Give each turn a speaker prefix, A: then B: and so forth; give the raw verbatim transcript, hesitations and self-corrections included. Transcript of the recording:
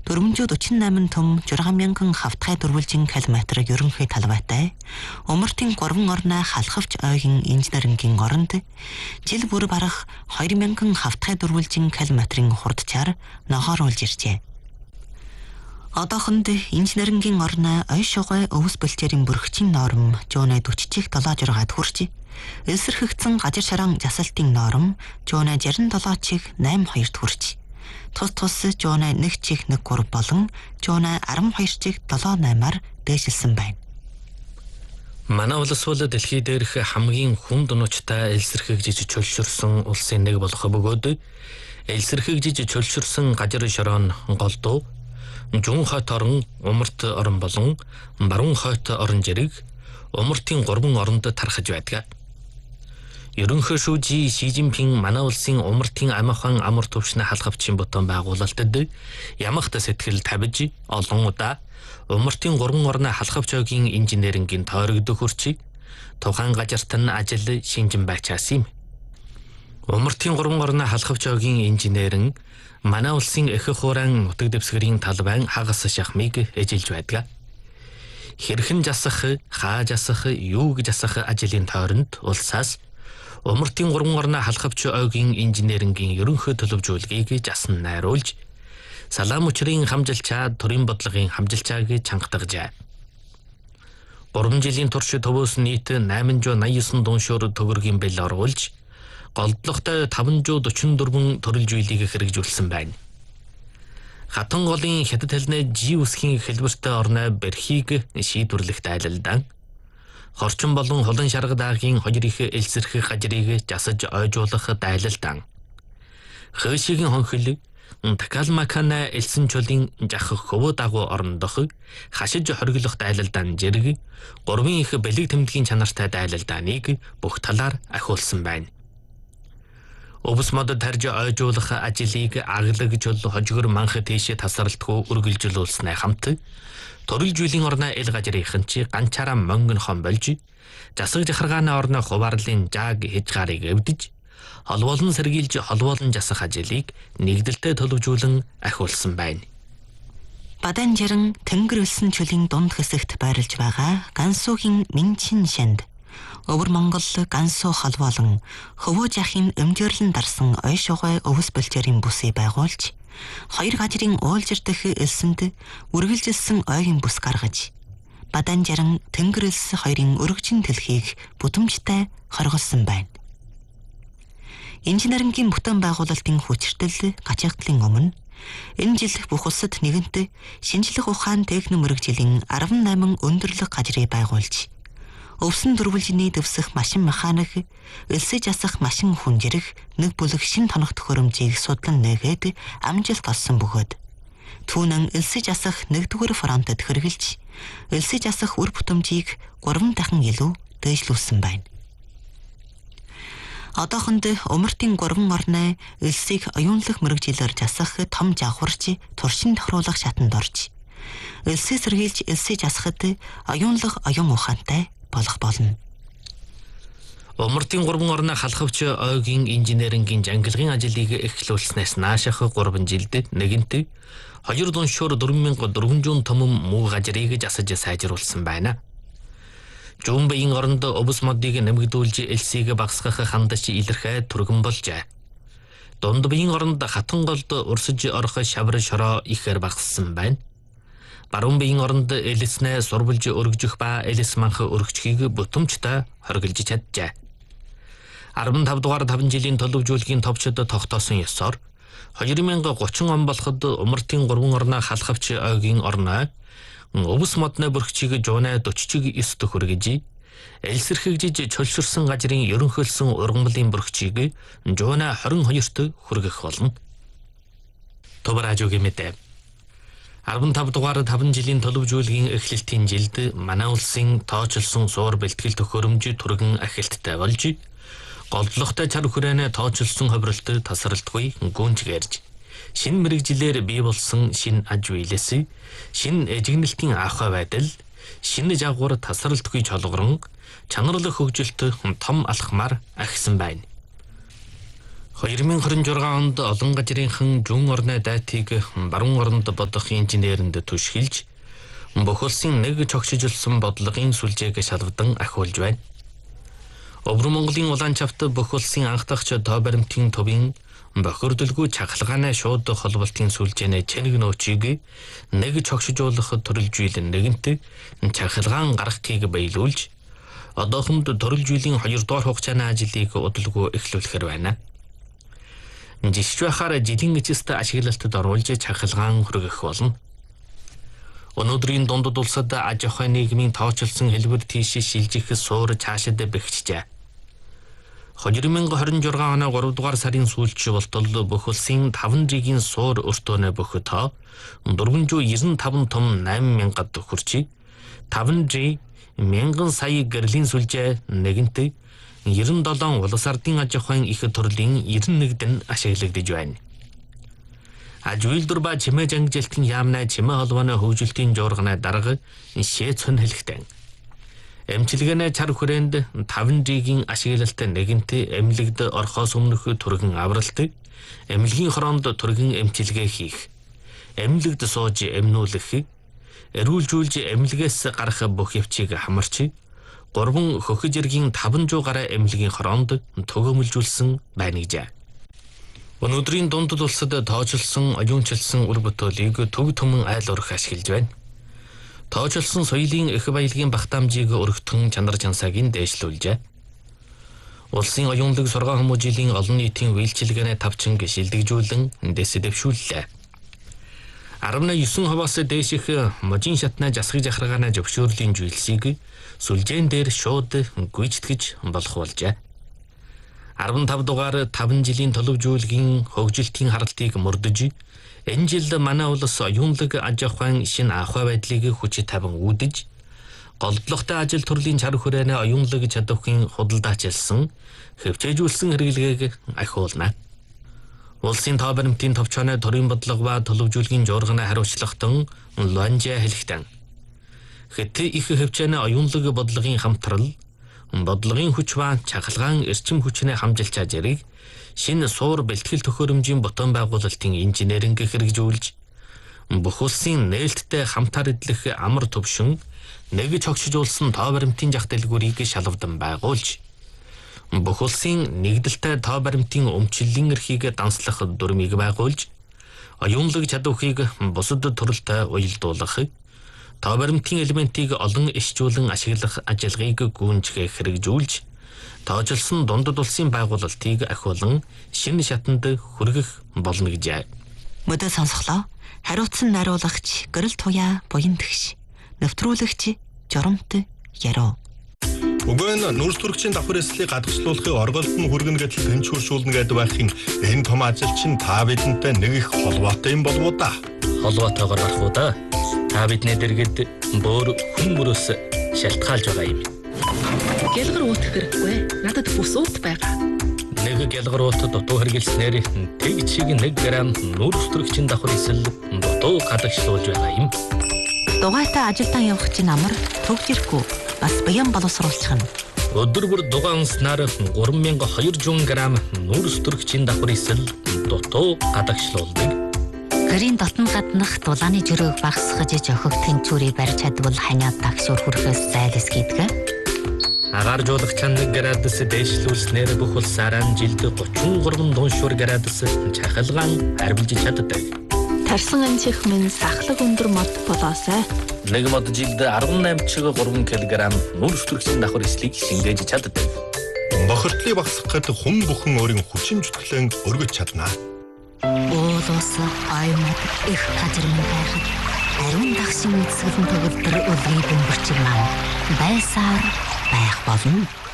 A: дөрвөнжүү дөрвөн восемь том зураг мянган хавтгай дөрвөлжин километрыг ерөнхий талбайтай умартын гурван орноо халахвч ойгийн инженерингийн оронд жил бүр барах хоёр мянган хавтгай дөрвөлжин километрын хурдчаар ногооруулж иржээ. Одоохонд инженерингийн орноо ой шугай өвс бэлчээрийн бүрхчийн норм жуунай дөрвөлжих долоо зургаад хүрч эсэрхэгдсэн газар шаран жасалтын норм жуунай жарин долоо чих найм хоёрт хүрч тус тус жуунай нэг чих нэг гур болон жуунай арван хоёр чих долоо наймаар дээшилсэн байна.
B: Манай улс бол дэлхий дээрх хамгийн хүнд нуучтай элсэрхэгжиж чөлшөрсөн улсын нэг болох бөгөөд элсэрхэгжиж чөлшөрсөн газар шороон голдуу Жун хойт орон, умарт орон болон баруун хойт орон зэрэг умартын гурван оронд тархаж байдаг. Ерөнхий шүүжи Ши Жинпин манай улсын умартын амархан амар төвшин халахвчийн бутан байгуулалтад ямагт сэтгэл тавьж олон удаа умартын гурван орны халахвч ойгийн инженерингийн тойрогдох хүрч тухайн газарт нь ажил шинжин байчаас юм. Умартын гурван орны халахвч ойгийн инженерин манай улсын их хуурайн нутаг дэвсгэрийн талбайн хагас шахмыг эжилж байдаг. Хэрхэн жасах, хааж асах, юу гэж асах ажлын тойронд улсаас умартын гурван орны халахвч ойгийн инженерингийн ерөнхий төлөвжүүлгийг жасан найруулж салаам учрын хамжилчаа төрийн бодлогын хамжилчааг чангатгажээ. гурван жилийн турш төвөөс нийт найман зуун найман девять дууншуур төгрөгийн бэл оруулж голдлоготой таван зуун дөрвөн дөрвөн төрөлжүүлгийг хэрэгжүүлсэн байна. Хатан голын хятад хэлний жи үсгийн хэлбэртэй орны бэрхийг шийдвэрлэхт айлалдан хорчин болон холон шарга даагийн хоёр их элсэрхэх газрыг жасаж ойжуулах дайлалдан хөөшигийн хонхил Такалмакана элсэн чулын жах хөвөө дагуу орндох хашиж хориглох дайлалдан зэрэг гурван их бэлэг тэмдгийн чанартай дайлалдааныг бүх талаар ахиулсан байна. Өвс модод тарж ойжуулах ажлыг аглагжул хожигор манх тийшээ тасралтгүй үргэлжлүүлснээ хамт төрөлжүүлийн орны эл газрынхан чи ганчаараа монгон хон болж засаг жахаргааны орны хуваарлын жааг хязгаарыг эвдэж холбоолон сэргийлж холбоолон жасах ажлыг нэгдэлтэй төлөвжүүлэн ахиулсан байна.
A: Бадан жаран тэнгэр элсэн чулын дунд хэсэгт байрлаж байгаа Гансуугийн Минчин шанд Өвөр Монгол Гансуу холбоолон хөвөө жахын өмжөөрлөн дарсан ой шугай өвс бэлчээрийн бүсийг байгуулж хоёр газрын уулжир дэх элсэнд үргэлжилсэн ойгийн бүс гаргаж Бадан жаран тэнгэр элс хоёрын өргөжин дэлхийг бүтэмжтэй хоригдсон байна. Инженерингийн бүтэн байгуулалтын хүчиртэл гачигдлын өмнө энэ жил бүх улсад нэгэнт шинжлэх ухаан техник мэргэжлийн арван найман өндөрлөг газрыг байгуулж өвсөн дөрвөлжиний дэвсэх машин механик, элсэж асах машин хүнжирэх нэг бүлэг шин тоног төхөөрөмжийг судлан нээгээд амжилт олсон бөгөөд түүнэн элсэж асах нэгдүгээр фронтод хэрэгжилж элсэж асах үр бүтэмжийг гурван дахин илүү дээшлүүлсэн байна. Одоохонд умартын гурван орны элсийг оюунлах мэргэжилээр жасах том жавхарч туршин тохируулах шатанд орж элсээ сэргийлж элсэж асахад оюунлах оюун ухаантай болох болно.
B: Умартын гурван орны халахвч ойгийн инженерингийн жангилгын ажлыг эхлүүлснээс нааших гурван жилд нэгэнт хоёр дууншуур дөрвөн мянган дөрвөн зуун том муу газрыг жасаж сайжруулсан байна. Жумбын оронд өвс модыг нэмэгдүүлж элсийг багасгах хандаж илэрхээ түргэн болжээ. Дунд биеийн оронд хатан голд урсж орох шавар шороо ихээр багассан байна. Баруун биеийн оронд элснээ сурвалж өргөжих ба элс манх өргөжхийг бүтэмжтэй хоригдж чаджээ. арван тав дугаар таван жилийн төлөвжүүлгийн товчод тогтоосон ёсоор хоёр мянга гучин он болоход умартын гурван орны халахвч ойгийн орноо өвс модны бүрхчийг жуунай дөрвөлжин девять хүргэж элсэрхэгжиж чөлшөрсөн газрын ерөнхийлсөн ургамлын бүрхчийг жуунай двадцать двоёрт хүргэх болно. Товаражуугийн мэдээ. арван тав дугаар таван жилийн төлөвжүүлгийн эхлэлтийн жилд манай улсын тооцолсон суур бэлтгэл төхөөрөмж түргэн ахилттай болж голдлоготой чар хүрээний тооцолсон ховролт тасралтгүй гүнжгэрж шин мэрэгжилээр бий болсон шин аж үйлээс шин эжигнэлтийн ахуй байдал шин жагвар тасралтгүй чолгорон чанарлах хөгжилт том алхмаар ахисан байна. хоёр мың хорин жургаан онд олон газрынхан жун орны дайтыг баруун оронд бодох инженеринд түшгэлж бүх улсын нэг чогшижилсан бодлогын сүлжээг шалвдан ахиулж байна. Өвөр Монголын улаан чавт бүх улсын анх дахь тоо баримтын төвийн бохирдолгүй чахалгааны шууд холболтын сүлжээний чэнэг нөөцийг нэг чогшижуулах төрөлжил нэгэнт чахалгаан гаргахыг баялуулж одоохонд төрөлжилийн хоёр дахь хугацааны ажлыг удалгүй эхлүүлэхээр байна. Жишж байхаар жилийн эцэст ашиглалтад оруулж чахалгаан хүргэх болно. Өнөөдрийн дундад улсад аж ахуйн нийгмийн тооцоолсон хэлбэр тийш шилжих суур цаашид бэхжижээ. хоёр мың хорин жургаан оны гурав дугаар сарын сүүлч болтол бүх улсын таван жилийн суур өртөөнө бүх тоо дөрвөн зуун девяносто таван том восемь мянгад хүрчи таван жи мянган сая гэрлийн сүлжээ нэгэнт девяносто семь улс ардын аж ахуйн их төрлийн девяносто один ашиглагдж байна. Аж үйлдвэр ба чимээ жангижилтын яамнаа чимээ холбооны хөгжилтийн жуурганы дарга шээ цон хэлхтэн. Эмчилгээний чар хүрээнд таван жигийн ашиглалт нэгэнт эмнэлэгд орхоос өмнөх түргэн авралт, эмнэлгийн хороонд түргэн эмчилгээ хийх, эмнэлэгд сууж эмнүүлэх, эрүүлжүүлж эмнэлгээс гарах бүх явцыг хамарч, гурван хөхөж иргийн таван зуун гаруй эмнэлгийн хороонд төгөөмөлжүүлсэн байна гэжээ. Өнөөдрийн дундад улсад тоочилсон, оюунчилсан үр бүтээлийг төв төмөн айл урах ашиглаж байна. Тоочилсон соёлын их баялагын багтаамжийг өргөтгөн чанар чансаагийн дээшлүүлжээ. Улсын оюунлаг сургаан хүмүүжлийн олон нийтийн үйлчилгээний тавчин шилдэгжүүлэн дэс дэвшүүллээ. арван девять хувиас дээших можин шатны засгыг захаргааны зөвшөөрлийн зүйлсийг сүлжээн дээр шууд гүйцэтгэж болох болжээ. арван тав дугаар таван жилийн төлөвжүүлгийн хөгжилтийн харалтыг мөрдөж энэ жил манай улс оюунлаг аж ахуйн шинэ ахуй байдлыг хүч тавин үүдэж голдлоготой ажил төрлийн чар хүрээний оюунлаг чадварын худалдаачилсан хөвчээжүүлсэн хэрэглэгийг ахиулна. Улсын тоо баримтын товчооны төрийн бодлого ба төлөвжүүлгийн жуурганы хариуцлагатан ланжа хэлхтэн. Хэт их хөвчөөний оюунлаг бодлогын хамтрал бодлогын хүч ба чахалгаан эрчим хүчний хамжилт чажрыг шинэ суур бэлтгэл төхөөрөмжийн ботон байгуулалтын инженеринг хэрэгжүүлж бүх улсын нээлттэй хамтар эдлэх амар төвшин нэг чогшижуулсан тоо баримтын зах дэлгүүрийг шалгавдан байгуулж бүх улсын нэгдэлтэй тоо баримтын өмчлөлийн эрхийг данслах дүрмийг байгуулж оюунлаг чадварыг бусад төрөлтэй уялдуулах тоо баримтын элементийг олон ишжүүлэн ашиглах ажиллагааг гүйцэтгэх хэрэгжүүлж тоочилсон дундад улсын байгуулалтыг ахиулан шинэ шатанд хүргэх болно гэжээ.
A: Мөдө сонсголоо. Хариуцсан найруулагч Гэрэл Туяа буян тэгш. Нэвтрүүлэгч Жоромт Яруу.
C: Угэн нүрс төрөгчийн давхар эслийг гадагшлуулахыг орголт нь хүргэнэ гэдэл тэнцвэршүүлнэ гэдэг байхын энэ том ажил чинь та бидэнтэй нэг их холбоотой юм болов уу да?
B: Холбоотойгоор гарах уу да? Та бидний дэргэд бөөр хүн мөрөөс шалтгаалж байгаа юм.
D: Гялгар уут хэрэггүй. Надад бүс уут байгаа.
B: Нэг гялгар уут дутуу хэргэлснээр тэг чиг нэг грамм нүрс төрөгчийн давхар эсэл дутуу гадагшлуулж байгаа юм.
A: Дугайтай ажилдаа явах чинь амар төгж ирэхгүй. Бас баян боловсруулах нь.
B: Өдөр бүр дугаанснаар гурван мянган хоёр зуун грамм нүрс төрөгчийн давхар эсэл дутуу гадагшлуулдаг.
E: Гэрийн дотн гаднах дулааны жөрөөг багсгаж жохог тэнцвэрийг барьж чадвал ханиад тагшуур хүрэхээс зайлс гэдэг.
B: Агаар жуулах чан нэг градус дээшлүүлснээр бүх улсаараа жилд гучин гурван дуушуур градус чахалгаан арвилж чаддаг.
D: Тарсан анчих минь сахлаг өндөр мод болоосай.
B: Нэг мод жилд арван найман чиг гурван килограмм нүрс төрөгчийн давхар эслийг шингээж чаддаг.
C: Бохирдлыг багасгах гэдэг хүн бүхэн өөрийн хүчин чөтгөлөнд өргөж чадна.
E: Уулус аймаг их газрын байхад ариун дагшин эсгэлэн төгөлдөр өлгий бөмбөрчиг маань байсаар байх болно.